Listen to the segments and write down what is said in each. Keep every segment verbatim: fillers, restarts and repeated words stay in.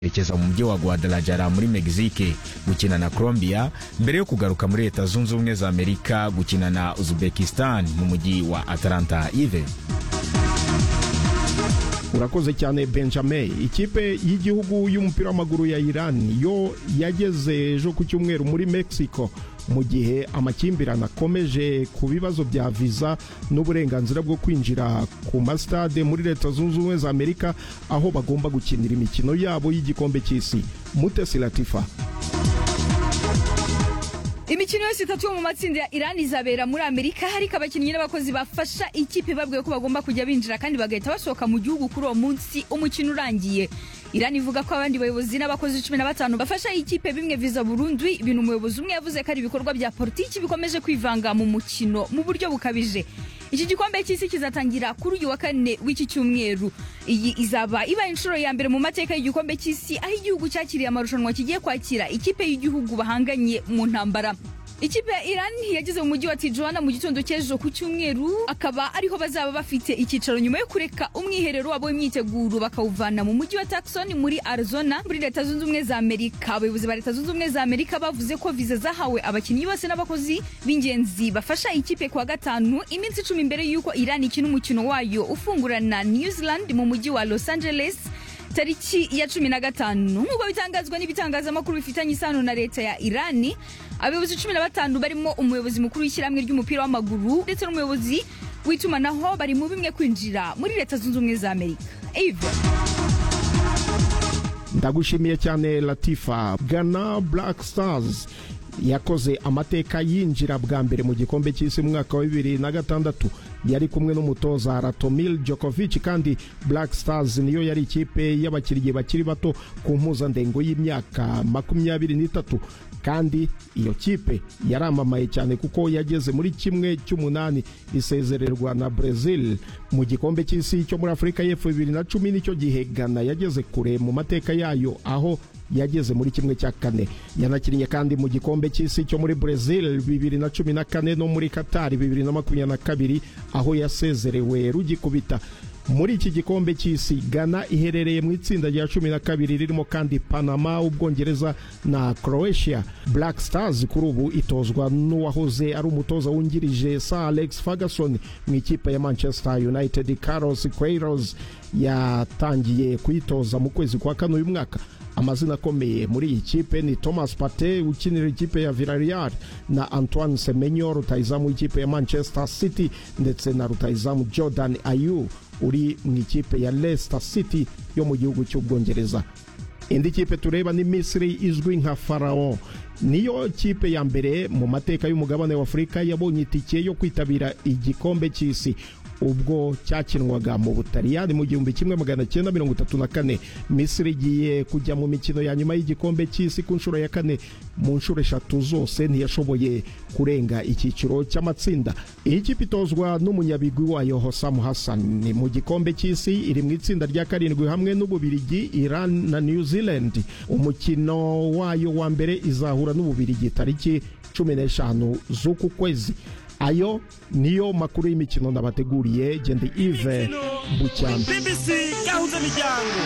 yerekeza mu mujyi wa Guadalajara muri Mexique gukina na Colombia mbere yo kugaruka muri Leta Zunze Ubumwe za Amerika gukina na Uzbekistan mu mujyi wa Atlanta. Ive urakoze cyane Benjamin. Ikipe y'igihugu y'umupira w'amaguru ya Iran yo yageze ejo ku cyumweru muri Mexico mu gihe amakimbirane akomeje ku bibazo bya visa n'uburenganzira bwo kwinjira ku mastade muri Leta Zunze Ubumwe za Amerika aho bagomba gukinira imikino yabo y'igikombe cy'isi. Mutesi Latifa. Imikino yose itatu yo mu matsinda ya Iran izabera muri Amerika, hariko abakinnyi n'abakozi bafasha ikipe babwiye ko bagomba kujya binjira kandi bagahita basohoka mu gihugu kuri uwo munsi umukino urangiye. Iran ivuga ko abandi bayobozi n'abakozi cumi na batanu bafasha ikipe bimwe visa burundu, ibintu umuyobozi umwe yavuze ko ari ibikorwa bya politiki bikomeje kwivanga mu mukino mu buryo bukabije. Iki gikombe cy'isi kizatangira kuri uyu wa kane w'iki cyumweru. Iyi izaba iba inshuro ya mbere mu mateka y'igikombe cy'isi aho igihugu cyakiriye amarushanwa kigiye kwakira ikipe y'igihugu bahanganye mu ntambara. Ikipe ya Iran yageze mu mujyi wa Tijuana mu gitondo cy'ejo ku cyumweru, akaba ariho bazaba bafite icyicaro nyuma yo kureka umwiherero wabo w'imyiteguro bakawuvana mu mujyi wa Tucson muri Arizona muri Leta Zunze Ubumwe za Amerika. Abayobozi ba Leta Zunze Ubumwe za Amerika bavuze ko viza zahawe abakinnyi bose n'abakozi b'ingenzi bafasha ikipe kwa gatanu iminsi icumi mbere y'uko Iran ikina umukino wayo ufungurana New Zealand mu mujyi wa Los Angeles tariki ya cumi na gatanu. Nk'uko bitangazwa n'ibitangazamakuru bifitanye isano na leta ya Irani, abayobozi cumi na batanu barimo umuyobozi mukuru w'ishyirahamwe ry'umupira w'amaguru ndetse n'umuyobozi w'itumanaho bari mu bimwe kwinjira muri Leta Zunze Ubumwe za Amerika. Eva ndagushimiye cyane Latifa. Ghana Black Stars yakoze amateka yinjira bwa mbere mu gikombe cy'isi mu mwaka wa bibiri na gatandatu. Yari kumwe n'umutoza Ratomil Djokovic kandi Black Stars niyo yari ikipe y'abakiriye bakiri bato ku mpuzandengo y'imyaka makumyabiri n'itatu, kandi iyo kipe yaramamaye cyane kuko yageze muri kimwe cy'umunani isezererwa na Brazil mu gikombe cy'isi cyo muri Afurika y'Epfo bibiri na cumi. Nicyo gihe Ghana yageze kure mu mateka yayo aho yageze muri kimwe cya kane. Yanakinnye kandi mu gikombe cy'isi cyo muri Brazil bibiri na cumi na kane no muri Qatar bibiri na makumyabiri na kabiri aho yasezerewe rugikubita. Muri iki gikombe cy'isi Ghana iherereye mu itsinda rya cumi na kabiri ririmo kandi Panama, Ubwongereza na Croatia. Black Stars kuri ubu itozwa n'uwahoze ari umutoza wungirije Sir Alex Ferguson mu ikipe ya Manchester United. Carlos Queiroz yatangiye kuyitoza mu kwezi kwa kane uyu mwaka. Amazina akomeye muri iyi kipe ni Thomas Partey ukinira ikipe ya Villarreal na Antoine Semenyo rutayizamu ikipe ya Manchester City ndetse na rutayizamu Jordan Ayew uri mu ikipe ya Leicester City yo mu gihugu cy'Ubwongereza. Indi kipe tureba ni Misiri izwi nka Pharaon. Niyo kipe ya mbere mu mateka y'umugabane wa Afurika yabonye itike yo kwitabira igikombe cy'isi ubwo cyakinwaga mu Butaliyani mu gihumbi kimwe magana cyenda mirongo itatu na kane. Misiri igiye kujya mu mikino ya nyuma y'igikombe cy'isi ku nshuro ya kane mu nshuro eshatu zose ntiyashoboye kurenga icyiciro cy'amatsinda. Iyi kipe itozwa n'umunyabigwi wayo Hossam Hassan. Ni mu gikombe cy'isi iri mu itsinda rya karindwi hamwe n'Ububirigi, Iran na New Zealand. Umukino wayo wa mbere izahura n'Ububirigi tariki cumi n'eshanu z'uku kwezi. Ayo niyo makuru y'imikino nabateguriye. Gende Yves Bucyana. B B C gahuza miryango.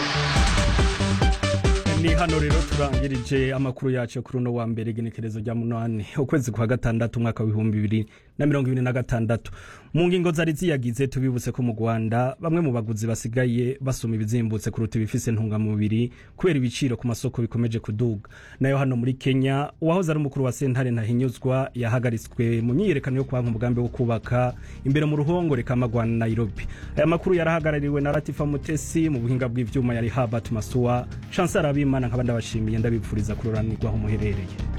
Ni hano rero turangirije amakuru yacu kuri no wa mbere genekerezo rya munani ukwezi kwa gatandatu umwaka wa bibiri na mirongo ibiri na gatandatu. Mu ngingo zari ziyagize tubibutse ko mu Rwanda bamwe mu baguzi basigaye basoma ibizimbutse kuruta ibifise ntungamubiri kubera ibiciro ku masoko bikomeje kuduga. Nayo hano muri Kenya uwahoze ari umukuru wa Sentare Ntahinyuzwa yahagaritswe mu myiyerekano yo kwanka umugambi wo kubaka imbere mu ruhongore Kamagwana Nairobi. Aya makuru yarahagarariwe na Latifa Mutesi, mu buhinga bw'ivyuma yari Habat Masuwa. Chancellor Abimana nkabandi bashimiye ndabipfuriza kuroranirwa aho muherereye.